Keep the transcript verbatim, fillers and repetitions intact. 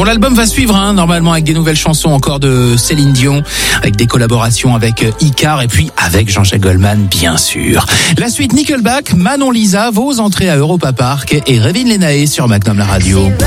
Bon, l'album va suivre, hein, normalement, avec des nouvelles chansons encore de Céline Dion, avec des collaborations avec Icar et puis avec Jean-Jacques Goldman, bien sûr. La suite Nickelback, Manon Lisa, vos entrées à Europa Park et Révin Lenae sur Magnum la radio.